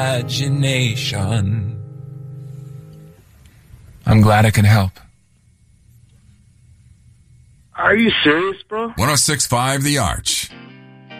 imagination. I'm glad I can help. Are you serious, bro? 106.5 The Arch.